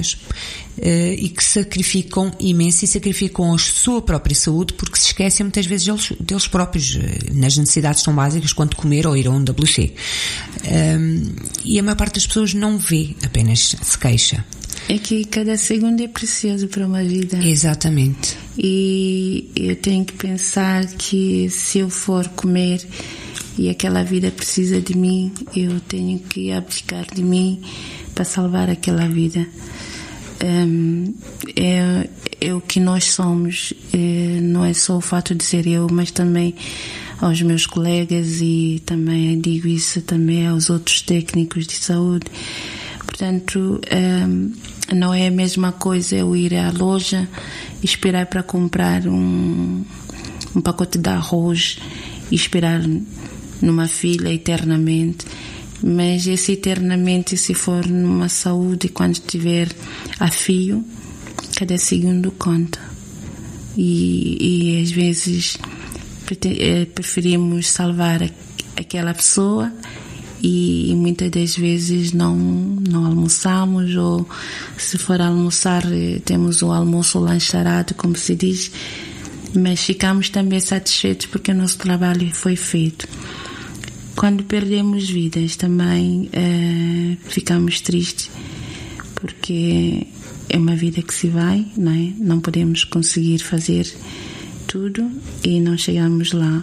trabalhos, e que sacrificam imenso e sacrificam a sua própria saúde porque se esquecem muitas vezes deles próprios, nas necessidades tão básicas quanto comer ou ir a um WC. E a maior parte das pessoas não vê, apenas se queixa. É que cada segundo é precioso para uma vida. Exatamente. E eu tenho que pensar que se eu for comer e aquela vida precisa de mim, eu tenho que abdicar de mim para salvar aquela vida. É o que nós somos, não é só o fato de ser eu, mas também aos meus colegas, e também digo isso também aos outros técnicos de saúde. Portanto, não é a mesma coisa eu ir à loja e esperar para comprar um pacote de arroz e esperar numa fila eternamente. Mas esse eternamente, se for numa saúde, quando estiver a fio, cada segundo conta. E às vezes preferimos salvar aquela pessoa e muitas das vezes não almoçamos, ou se for almoçar temos o almoço lancharado, como se diz, mas ficamos também satisfeitos porque o nosso trabalho foi feito. Quando perdemos vidas também ficamos tristes, porque é uma vida que se vai, não é? Não podemos conseguir fazer tudo e não chegamos lá.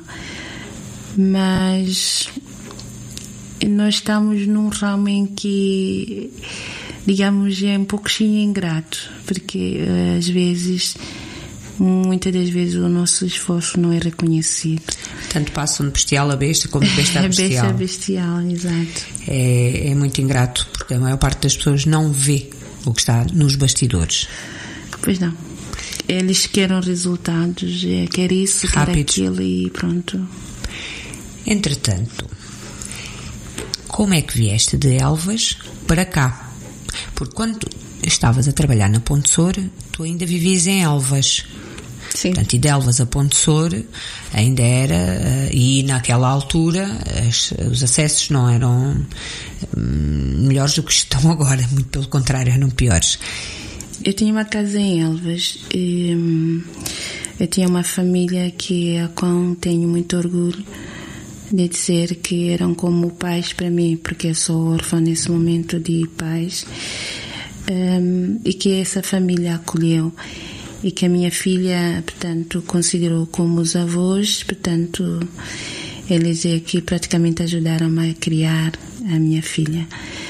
Mas nós estamos num ramo em que, digamos, é um pouquinho ingrato, porque às vezes, muitas das vezes, o nosso esforço não é reconhecido. Tanto passam de bestial a besta como de besta a bestial. Besta a bestial, exato. É muito ingrato, porque a maior parte das pessoas não vê o que está nos bastidores. Pois não. Eles querem resultados, quer isso, rápidos, quer aquilo e pronto. Entretanto, como é que vieste de Elvas para cá? Porque quando estavas a trabalhar na Ponte Sor, tu ainda vivias em Elvas. Sim. Portanto, e de Elvas a Ponte Sor ainda era, e naquela altura os acessos não eram melhores do que estão agora, muito pelo contrário, eram piores. Eu tinha uma casa em Elvas, eu tinha uma família a qual tenho muito orgulho de dizer que eram como pais para mim, porque eu sou órfã nesse momento de pais, e que essa família acolheu e que a minha filha, portanto, considerou como os avós. Portanto, eles é que praticamente ajudaram-me a criar a minha filha.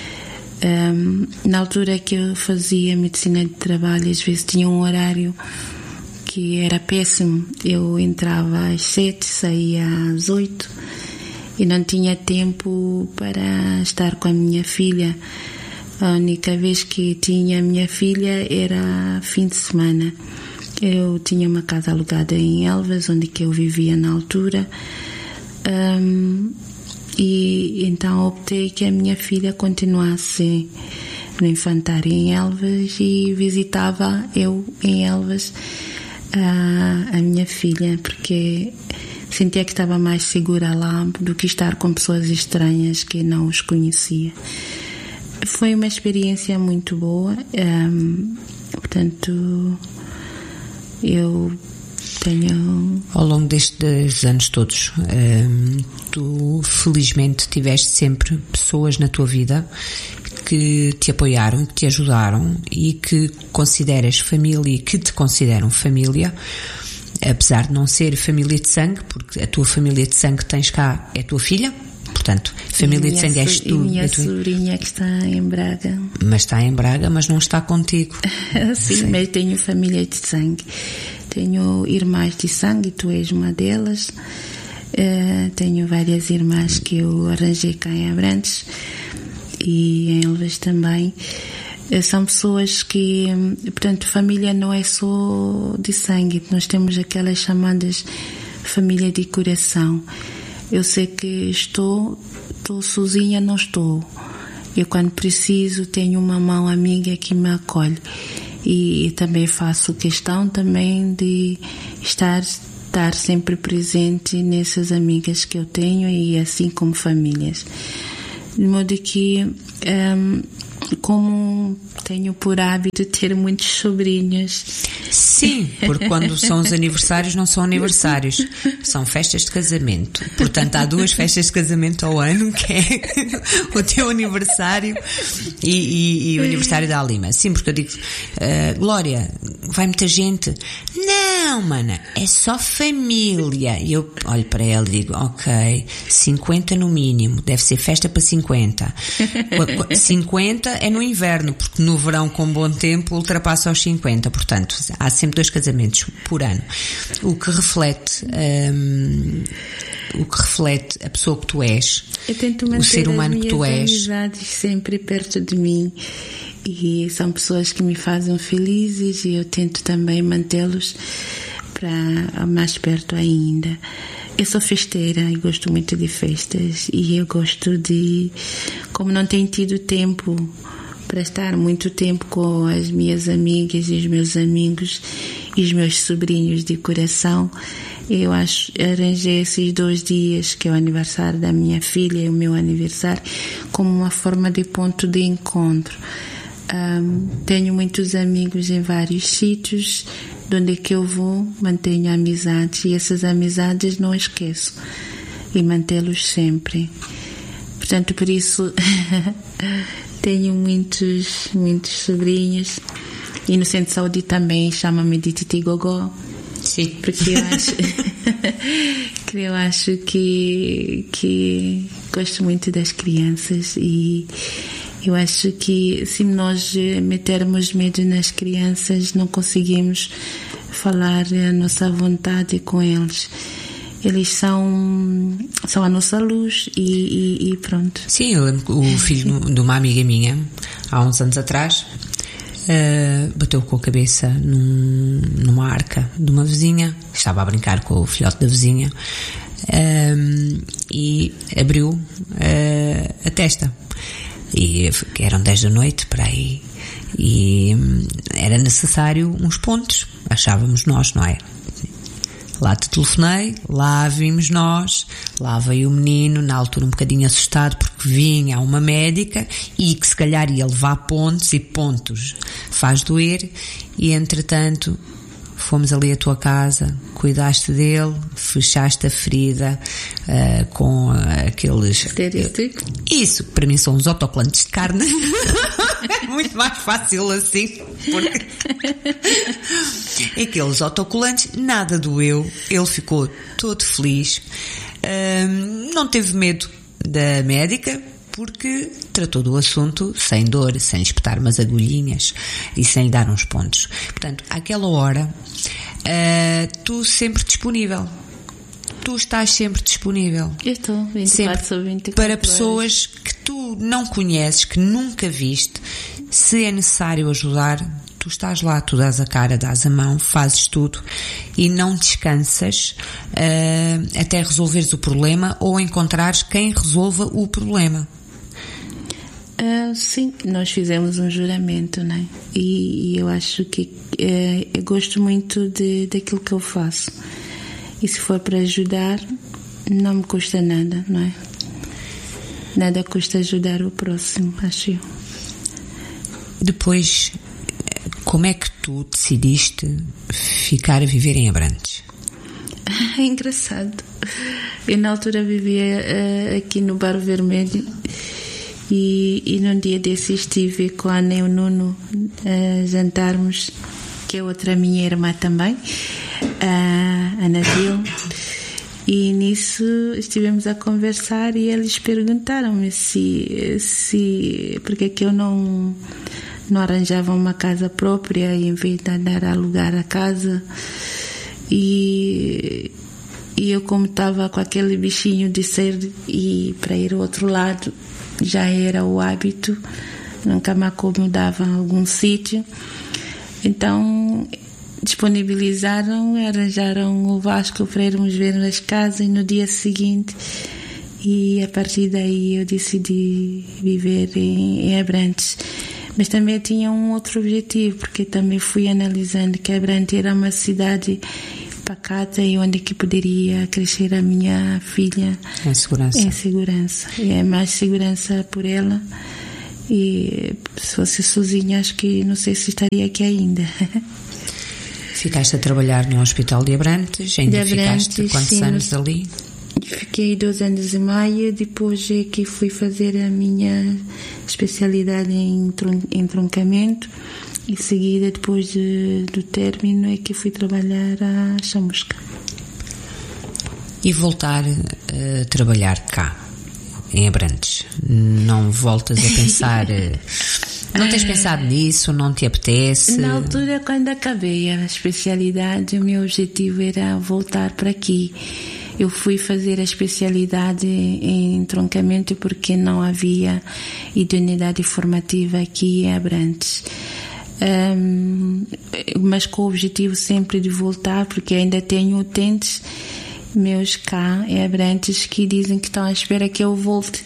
Na altura que eu fazia medicina de trabalho, às vezes tinha um horário que era péssimo. Eu entrava às 7, saía às 8 e não tinha tempo para estar com a minha filha. A única vez que tinha a minha filha era fim de semana. Eu tinha uma casa alugada em Elvas, onde que eu vivia na altura, e então optei que a minha filha continuasse no infantário em Elvas e visitava eu em Elvas a minha filha, porque sentia que estava mais segura lá do que estar com pessoas estranhas que não os conhecia. Foi uma experiência muito boa, portanto, eu tenho... Ao longo destes anos todos, tu felizmente tiveste sempre pessoas na tua vida que te apoiaram, que te ajudaram e que consideras família e que te consideram família, apesar de não ser família de sangue, porque a tua família de sangue que tens cá é a tua filha. Portanto, família de sangue és tu. E minha sobrinha que está em Braga. Mas está em Braga, mas não está contigo. Sim, mas tenho família de sangue. Tenho irmãs de sangue, tu és uma delas. Tenho várias irmãs que eu arranjei cá em Abrantes e em Elvas também. São pessoas que, portanto, família não é só de sangue. Nós temos aquelas chamadas família de coração. Eu sei que estou sozinha, não estou. Eu, quando preciso, tenho uma mão amiga que me acolhe. E também faço questão também de estar sempre presente nessas amigas que eu tenho, e assim como famílias. De modo que como tenho por hábito ter muitos sobrinhos. Sim, porque quando são os aniversários não são aniversários, são festas de casamento. Portanto, há 2 festas de casamento ao ano, que é o teu aniversário e o aniversário da Alima. Sim, porque eu digo, Glória, vai muita gente? Não, mana, é só família. E eu olho para ela e digo, ok, 50 no mínimo, deve ser festa para 50. 50 é no inverno, porque no verão com bom tempo ultrapassa os 50, portanto há sempre 2 casamentos por ano, o que reflete a pessoa que tu és, eu tento manter o ser humano que tu és. As amizades sempre perto de mim, e são pessoas que me fazem felizes, e eu tento também mantê-los para mais perto ainda. Eu sou festeira e gosto muito de festas, e eu gosto de, como não tenho tido tempo para estar muito tempo com as minhas amigas e os meus amigos e os meus sobrinhos de coração, eu arranjei esses 2 dias, que é o aniversário da minha filha e o meu aniversário, como uma forma de ponto de encontro. Tenho muitos amigos em vários sítios, onde que eu vou, mantenho amizades, e essas amizades não esqueço, e mantê-los sempre. Portanto, por isso tenho muitos sobrinhos, e no Centro de Saúde também chama-me de Titi Gogó. Sim. Porque eu acho que gosto muito das crianças, e eu acho que se nós metermos medo nas crianças, não conseguimos falar a nossa vontade com eles. Eles são a nossa luz, e pronto. Sim, eu lembro que o filho de uma amiga minha, há uns anos atrás, bateu com a cabeça numa arca de uma vizinha, estava a brincar com o filhote da vizinha, e abriu a testa. E eram 10 da noite, para aí, e era necessário uns pontos, achávamos nós, não é? Lá te telefonei, lá vimos nós, lá veio o menino, na altura um bocadinho assustado, porque vinha uma médica e que se calhar ia levar pontos, e pontos faz doer, e entretanto fomos ali à tua casa, cuidaste dele, fechaste a ferida com aqueles... Isso, para mim são os autocolantes de carne. É muito mais fácil assim, porque aqueles autocolantes, nada doeu, ele ficou todo feliz, não teve medo da médica, porque tratou do assunto sem dor, sem espetar umas agulhinhas e sem lhe dar uns pontos. Portanto, àquela hora, tu sempre disponível. Tu estás sempre disponível. Eu estou 24 sobre 24 para pessoas que tu não conheces, que nunca viste. Se é necessário ajudar, tu estás lá, tu dás a cara, dás a mão, fazes tudo e não descansas até resolveres o problema ou encontrares quem resolva o problema. Sim, nós fizemos um juramento, né? E eu acho que eu gosto muito daquilo que eu faço. E se for para ajudar, não me custa nada, não é? Nada custa ajudar o próximo, acho eu. Depois, como é que tu decidiste ficar a viver em Abrantes? É engraçado. Eu na altura vivia aqui no Barro Vermelho, e num dia desses estive com a Ana e o Nuno a jantarmos, que é outra minha irmã também, a Nabil, e nisso estivemos a conversar e eles perguntaram-me se porque é que eu não arranjava uma casa própria em vez de andar a alugar a casa, e eu, como estava com aquele bichinho de ser e para ir ao outro lado, já era o hábito, nunca me acomodava em algum sítio, então disponibilizaram, arranjaram o Vasco para irmos ver as casas, e no dia seguinte, e a partir daí eu decidi viver em Abrantes. Mas também tinha um outro objetivo, porque também fui analisando que Abrantes era uma cidade pacata e onde que poderia crescer a minha filha em segurança. E é mais segurança por ela, E se fosse sozinha, acho que não sei se estaria aqui ainda. Ficaste a trabalhar no Hospital de Abrantes, ainda ficaste quantos anos ali? Fiquei 2 anos e meio, depois é que fui fazer a minha especialidade em entroncamento e seguida, depois do término, é que fui trabalhar a Chamusca. E voltar a trabalhar cá, em Abrantes, não voltas a pensar... Não tens pensado nisso? Não te apetece? Na altura, quando acabei a especialidade, o meu objetivo era voltar para aqui. Eu fui fazer a especialidade em entroncamento porque não havia idoneidade formativa aqui em Abrantes. Mas com o objetivo sempre de voltar, porque ainda tenho utentes meus cá em Abrantes que dizem que estão à espera que eu volte.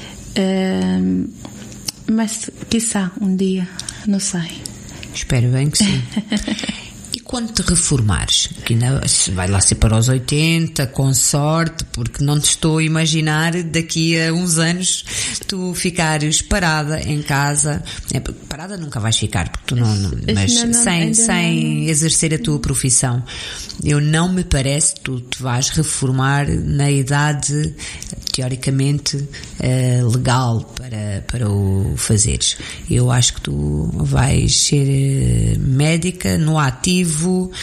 Mas, quiçá, um dia, não sei. Espero bem que sim. E quando te reformares, que ainda vai lá ser para os 80, com sorte, porque não te estou a imaginar daqui a uns anos tu ficares parada em casa. Parada nunca vais ficar, porque tu sem exercer a tua profissão. Eu não me parece que tu te vais reformar na idade teoricamente legal para o fazeres. Eu acho que tu vais ser médica no ativo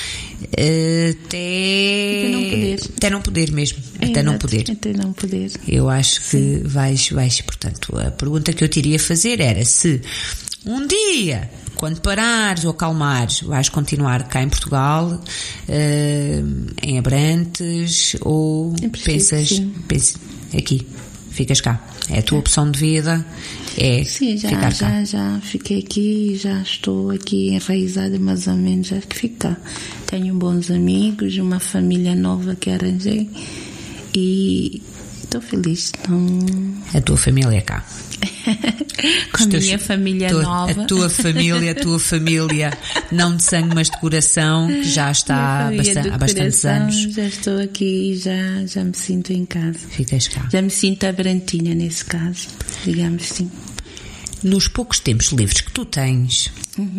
até não poder mesmo. Até não poder. Eu acho que vais, portanto, a pergunta que eu te iria fazer era se um dia, quando parares ou acalmares, vais continuar cá em Portugal, em Abrantes, ou pensas aqui, ficas cá. É a tua opção de vida, ficar cá. Já fiquei aqui, já estou aqui enraizada mais ou menos, já que fico cá. Tenho bons amigos, uma família nova que arranjei e estou feliz. A tua família é cá. Com a minha família nova. A tua família, não de sangue, mas de coração, que já está há bastantes anos. Já estou aqui e já me sinto em casa. Ficas cá. Já me sinto abrantina nesse caso, digamos assim. Nos poucos tempos livres que tu tens,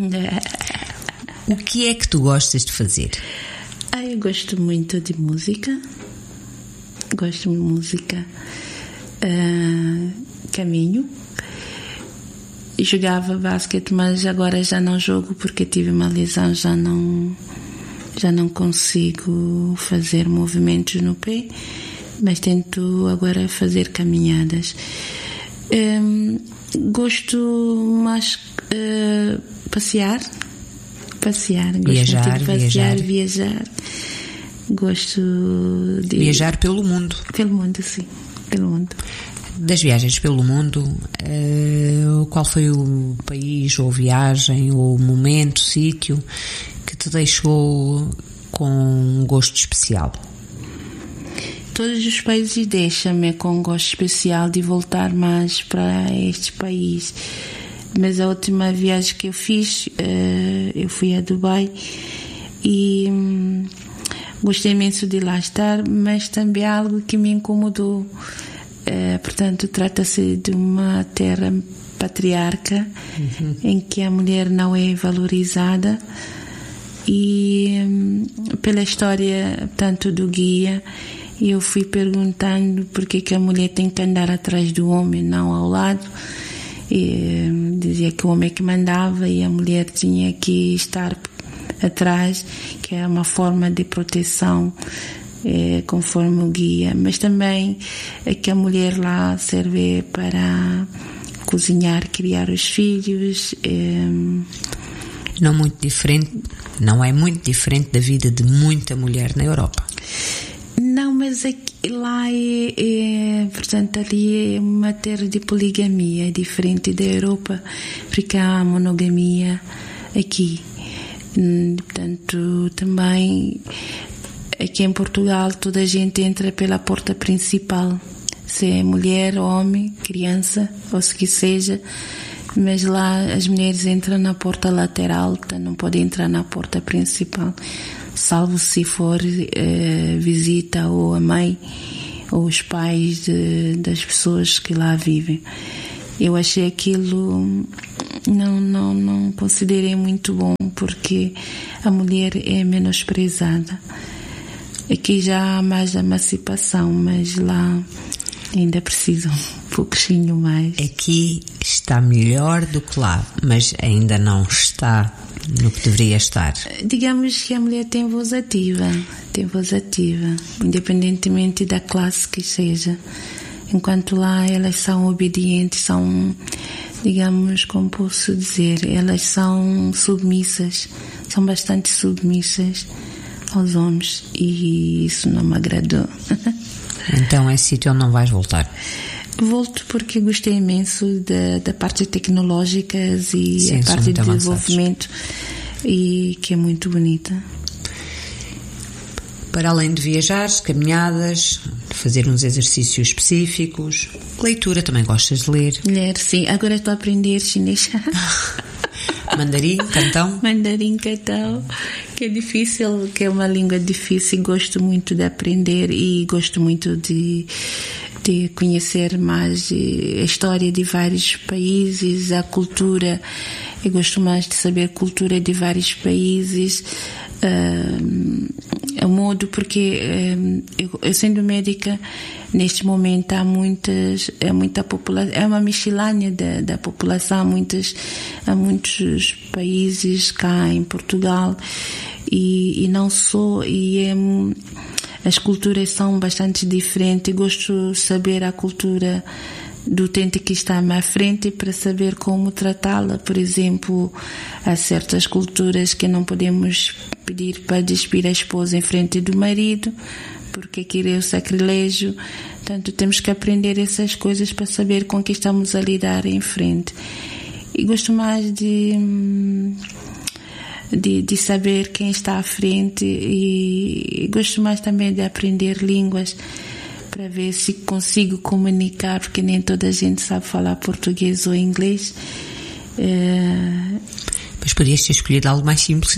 o que é que tu gostas de fazer? Eu gosto muito de música. Caminho. Jogava basquete, mas agora já não jogo porque tive uma lesão, já não consigo fazer movimentos no pé, mas tento agora fazer caminhadas. Gosto mais passear, viajar. Gosto de viajar pelo mundo. Pelo mundo, sim, pelo mundo. Das viagens pelo mundo, qual foi o país ou viagem ou momento, sítio que te deixou com um gosto especial? Todos os países deixam-me com um gosto especial de voltar mais para este país. Mas a última viagem que eu fiz, eu fui a Dubai e gostei imenso de lá estar, mas também algo que me incomodou. Portanto, trata-se de uma terra patriarca em que a mulher não é valorizada e pela história tanto do guia eu fui perguntando porque que a mulher tem que andar atrás do homem, não ao lado, e dizia que o homem é que mandava e a mulher tinha que estar atrás, que é uma forma de proteção, conforme o guia, mas também é que a mulher lá serve para cozinhar, criar os filhos. Não é muito diferente da vida de muita mulher na Europa. Não, mas aqui, lá portanto, ali é uma terra de poligamia, é diferente da Europa, porque há monogamia aqui. Portanto, também aqui em Portugal toda a gente entra pela porta principal, se é mulher, homem, criança ou se que seja, mas lá as mulheres entram na porta lateral, não podem entrar na porta principal, salvo se for visita ou a mãe ou os pais das pessoas que lá vivem. eu achei aquilo, não considerei muito bom, porque a mulher é menosprezada. Aqui já há mais emancipação, mas lá ainda precisam um pouquinho mais. Aqui está melhor do que lá, mas ainda não está no que deveria estar. Digamos que a mulher tem voz ativa, independentemente da classe que seja. Enquanto lá elas são obedientes, são, digamos, como posso dizer, elas são submissas, são bastante submissas aos homens, e isso não me agradou. Então é sítio onde não vais voltar? Volto porque gostei imenso da parte tecnológica e sim, a parte de desenvolvimento, e que é muito bonita. Para além de viajar, caminhadas, fazer uns exercícios específicos, leitura, também gostas de ler? Ler, sim. Agora estou a aprender chinês. Mandarim, cantão? Mandarim, cantão, que é difícil, que é uma língua difícil. Gosto muito de aprender e gosto muito de conhecer mais a história de vários países, a cultura. Eu gosto mais de saber a cultura de vários países, o modo, porque eu sendo médica, neste momento há muita população, é uma miscelânea da população, há muitos países cá em Portugal, e não só, as culturas são bastante diferentes. Gosto de saber a cultura do utente que está à frente para saber como tratá-la. Por exemplo, há certas culturas que não podemos pedir para despir a esposa em frente do marido, porque aquilo é o sacrilégio. Portanto, temos que aprender essas coisas para saber com que estamos a lidar em frente. E gosto mais de saber quem está à frente, e gosto mais também de aprender línguas para ver se consigo comunicar, porque nem toda a gente sabe falar português ou inglês. Mas podias ter escolhido algo mais simples.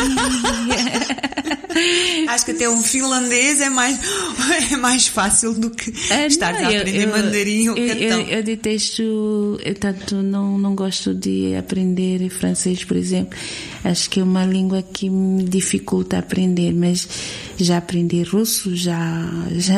Acho que até um finlandês é mais fácil do que estar a aprender mandarim ou cantão. Eu detesto, tanto não gosto de aprender francês, por exemplo. Acho que é uma língua que me dificulta aprender, mas já aprendi russo, já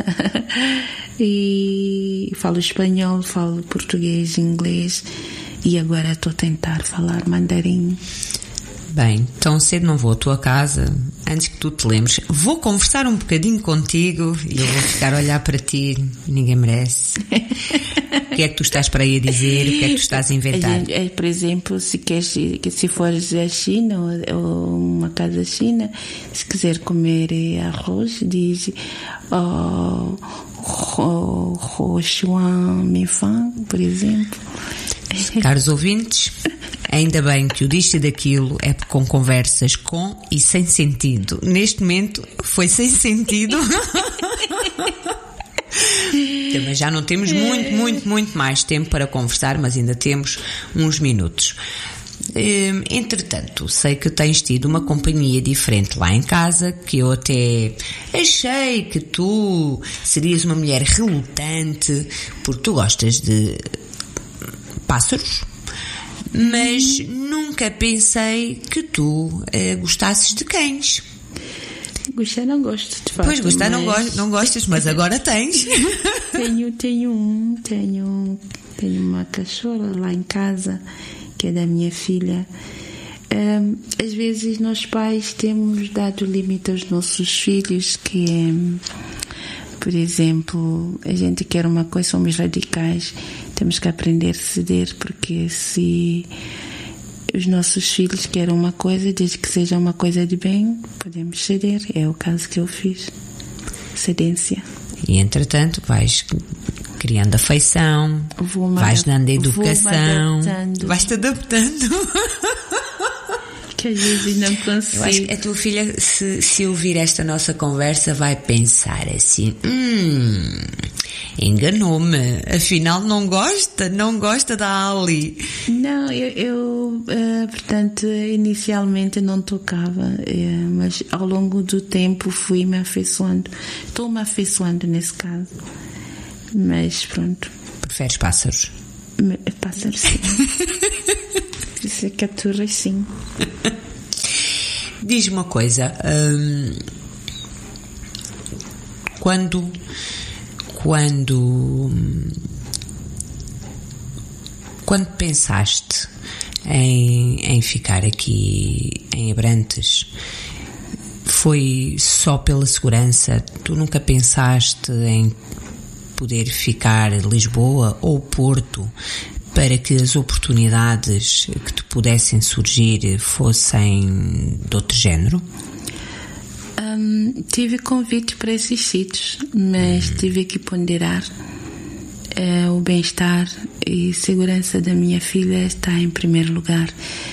e falo espanhol, falo português, inglês, e agora estou a tentar falar mandarim. Bem, tão cedo não vou à tua casa. Antes que tu te lembres, vou conversar um bocadinho contigo e eu vou ficar a olhar para ti. Ninguém merece. O que é que tu estás para aí a dizer? O que é que tu estás a inventar? Por exemplo, se fores à China ou uma casa china, se quiser comer arroz, diz Xuan Mifan, por exemplo. Caros ouvintes, ainda bem que o disto e daquilo é com conversas com e sem sentido. Neste momento foi sem sentido. Mas já não temos muito mais tempo para conversar, mas ainda temos uns minutos. Entretanto, sei que tens tido uma companhia diferente lá em casa, que eu até achei que tu serias uma mulher relutante, porque tu gostas de pássaros, mas nunca pensei que tu gostasses de cães. Gostar não gosto, de facto. Pois, gostar não gostas, mas agora tens. Tenho uma cachorra lá em casa, que é da minha filha. Às vezes nós pais temos dado limite aos nossos filhos, que é, por exemplo, a gente quer uma coisa, somos radicais, temos que aprender a ceder, porque se os nossos filhos querem uma coisa, desde que seja uma coisa de bem, podemos ceder. É o caso que eu fiz. Cedência. E entretanto vais criando afeição, vais dando educação, vais-te adaptando. Que às vezes não consigo. Eu acho que a tua filha, se ouvir esta nossa conversa, vai pensar assim: enganou-me, afinal não gosta da Ali. Não, eu portanto, inicialmente não tocava, mas ao longo do tempo fui-me afeiçoando. Estou-me afeiçoando nesse caso. Mas pronto. Preferes pássaros? Pássaros, sim. Por isso é que capturas, sim. Diz-me uma coisa, quando pensaste em ficar aqui em Abrantes, foi só pela segurança? Tu nunca pensaste em poder ficar em Lisboa ou Porto para que as oportunidades que te pudessem surgir fossem de outro género? Tive convite para esses sítios, mas tive que ponderar. O bem-estar e segurança da minha filha está em primeiro lugar.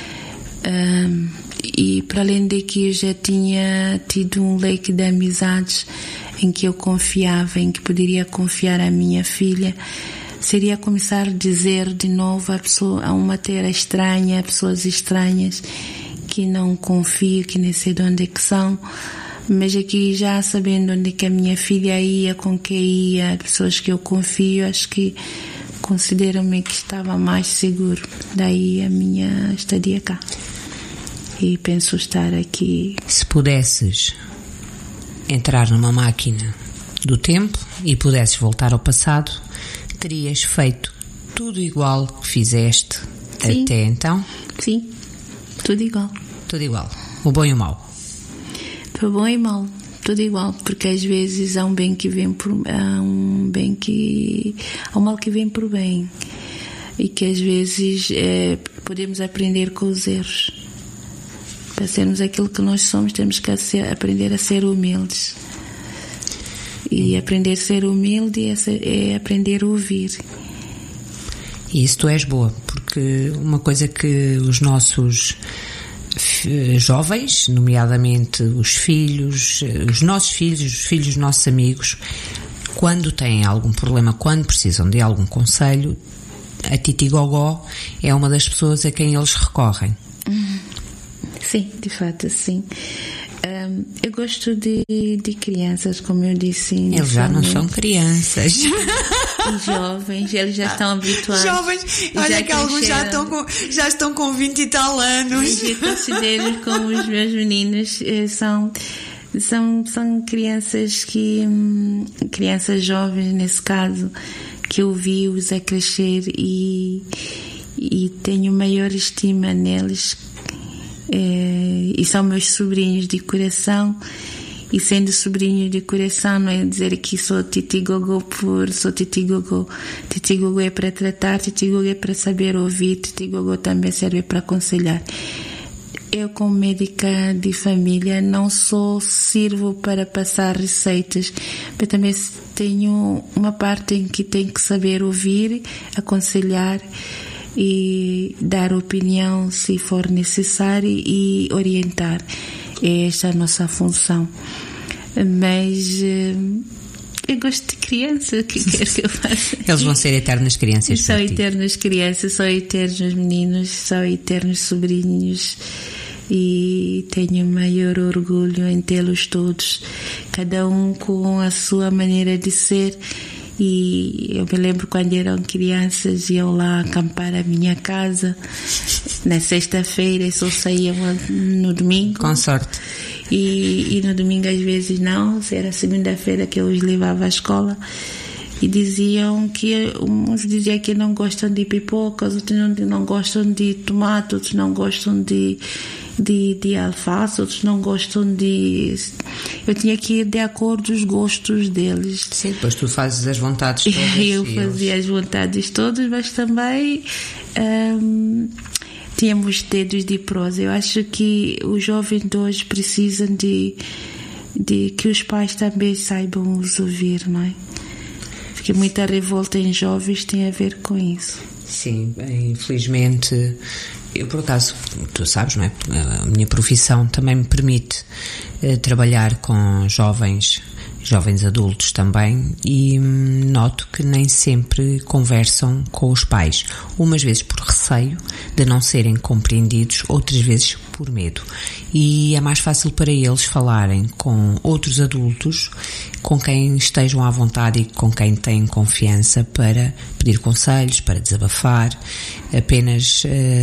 E para além de que eu já tinha tido um leque de amizades em que eu confiava, em que poderia confiar a minha filha, seria começar a dizer de novo a uma terra estranha, a pessoas estranhas que não confio, que nem sei de onde é que são, mas aqui já sabendo onde é que a minha filha ia, com quem ia, pessoas que eu confio, acho que considero-me que estava mais seguro. Daí a minha estadia cá. E penso estar aqui. Se pudesses entrar numa máquina do tempo e pudesses voltar ao passado, terias feito tudo igual que fizeste até então? Sim, tudo igual. Tudo igual, o bom e o mau. O bom e o mau, tudo igual, porque às vezes há um bem que vem por há um mal que vem por bem, e que às vezes podemos aprender com os erros. Para sermos aquilo que nós somos, temos que aprender a ser humildes. E aprender a ser humilde é aprender a ouvir. E isso tu és boa, porque uma coisa que os nossos jovens, nomeadamente os nossos filhos, os filhos dos nossos amigos, quando têm algum problema, quando precisam de algum conselho, a Titi Gogó é uma das pessoas a quem eles recorrem. Sim, de fato, sim. Eu gosto de crianças, como eu disse. Eles já não são crianças. E jovens, eles já estão habituados. Jovens, olha que alguns já estão com 20 e tal anos. Eu considero como os meus meninos são crianças crianças jovens, nesse caso, que eu vi-os a crescer e tenho maior estima neles. E são meus sobrinhos de coração, e sendo sobrinhos de coração não é dizer que sou Titi Gogó sou Titi Gogó. Titi Gogó é para tratar, Titi Gogó é para saber ouvir, Titi Gogó também serve para aconselhar. Eu, como médica de família, não só sirvo para passar receitas, mas também tenho uma parte em que tenho que saber ouvir, aconselhar e dar opinião se for necessário e orientar. É esta a nossa função. Mas eu gosto de crianças, o que quer que eu faça? Eles vão ser eternas crianças. São eternas crianças, são eternos meninos, são eternos sobrinhos, e tenho maior orgulho em tê-los todos, cada um com a sua maneira de ser. E eu me lembro quando eram crianças, iam lá acampar à minha casa na sexta-feira e só saíam no domingo. Com sorte. E no domingo às vezes não, era segunda-feira que eu os levava à escola, e diziam que uns diziam que não gostam de pipoca, outros não gostam de tomate, outros não gostam de alface, outros não gostam de... Eu tinha que ir de acordo com os gostos deles. Sim, depois tu fazes as vontades todas. Eu fazia as vontades todas, mas também tínhamos dedos de prosa. Eu acho que os jovens de hoje precisam de que os pais também saibam os ouvir, não é? Porque muita revolta em jovens tem a ver com isso. Sim, infelizmente, eu por acaso, tu sabes, não é? A minha profissão também me permite trabalhar com jovens adultos também, e noto que nem sempre conversam com os pais, umas vezes por receio de não serem compreendidos, outras vezes por medo. e é mais fácil para eles falarem com outros adultos com quem estejam à vontade e com quem têm confiança para pedir conselhos, para desabafar, apenas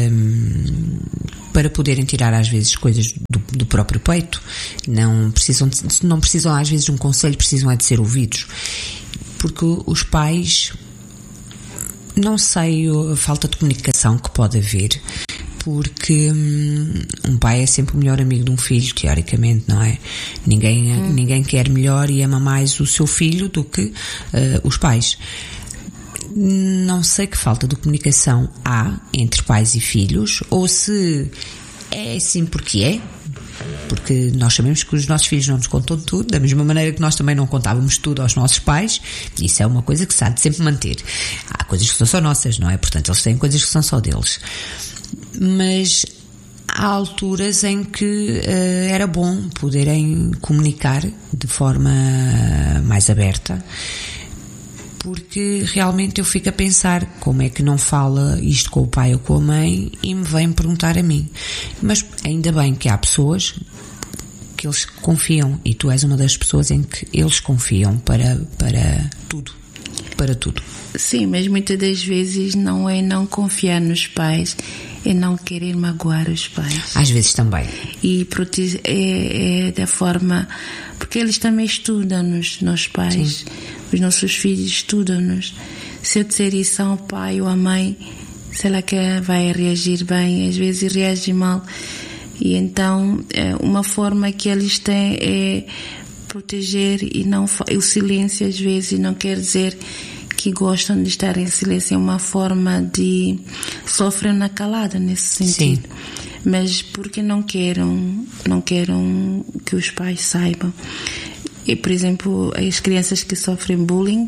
para poderem tirar às vezes coisas do próprio peito. Não precisam às vezes de um conselho, precisam é de ser ouvidos, porque os pais, não sei a falta de comunicação que pode haver, porque um pai é sempre o melhor amigo de um filho, teoricamente, não é? Ninguém quer melhor e ama mais o seu filho do que os pais. Não sei que falta de comunicação há entre pais e filhos, ou se é assim porque nós sabemos que os nossos filhos não nos contam tudo, da mesma maneira que nós também não contávamos tudo aos nossos pais. Isso é uma coisa que se há de sempre manter. Há coisas que são só nossas, não é? Portanto, eles têm coisas que são só deles. Mas há alturas em que era bom poderem comunicar de forma mais aberta, porque realmente eu fico a pensar como é que não fala isto com o pai ou com a mãe e me vem perguntar a mim. Mas ainda bem que há pessoas que eles confiam, e tu és uma das pessoas em que eles confiam para tudo. Para tudo. Sim, mas muitas das vezes não é não confiar nos pais, é não querer magoar os pais. Às vezes também. E é da forma... Porque eles também estudam-nos, nós pais. Sim. Os nossos filhos estudam-nos. Se eu disser isso ao pai ou à mãe, será que vai reagir bem? Às vezes reage mal. E então, uma forma que eles têm é proteger, e não o silêncio às vezes não quer dizer que gostam de estar em silêncio, é uma forma de sofrer na calada nesse sentido. Sim. Mas porque não querem que os pais saibam. E, por exemplo, as crianças que sofrem bullying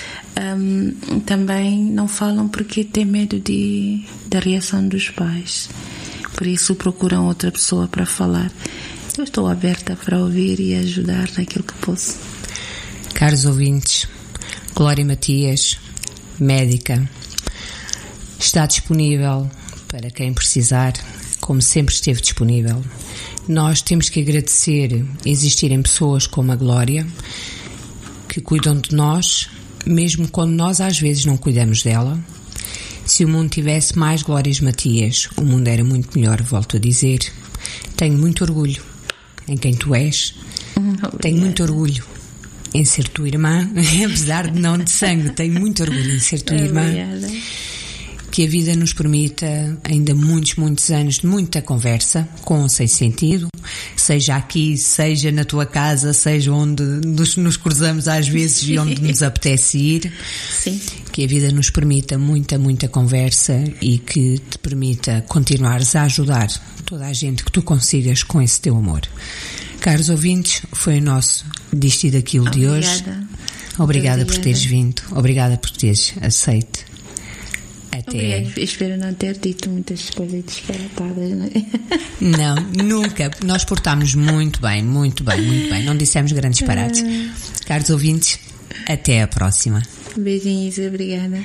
também não falam porque têm medo da reação dos pais. Por isso procuram outra pessoa para falar. Eu estou aberta para ouvir e ajudar naquilo que posso. Caros ouvintes, Glória Matias, médica, está disponível para quem precisar, como sempre esteve disponível. Nós temos que agradecer existirem pessoas como a Glória, que cuidam de nós, mesmo quando nós às vezes não cuidamos dela. Se o mundo tivesse mais Glórias Matias, o mundo era muito melhor, volto a dizer. Tenho muito orgulho em quem tu és. Tenho muito orgulho em ser tua irmã, apesar de não de sangue, tenho muito orgulho em ser tua irmã. Que a vida nos permita ainda muitos anos de muita conversa, com ou sem sentido, seja aqui, seja na tua casa, seja onde nos cruzamos às vezes e onde nos apetece ir. Sim. Que a vida nos permita muita conversa e que te permita continuares a ajudar toda a gente que tu consigas com esse teu amor. Caros ouvintes, foi o nosso Disto e Daquilo de hoje. Obrigada por teres vindo, obrigada por teres aceito. Até... Espero não ter dito muitas coisas disparatadas, não é? Não, nunca. Nós portámos muito bem. Não dissemos grandes disparates. Caros ouvintes, até a próxima. Beijinhos, obrigada.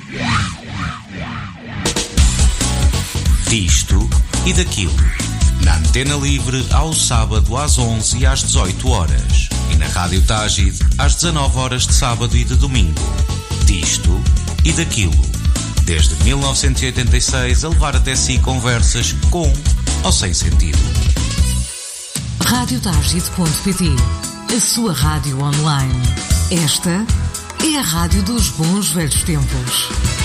Disto e Daquilo. Na Antena Livre, ao sábado às 11 e às 18 horas. E na Rádio Tágide, às 19 horas de sábado e de domingo. Disto e Daquilo. Desde 1986 a levar até si conversas com ou sem sentido. Radiotágide.pt, a sua rádio online. Esta é a rádio dos bons velhos tempos.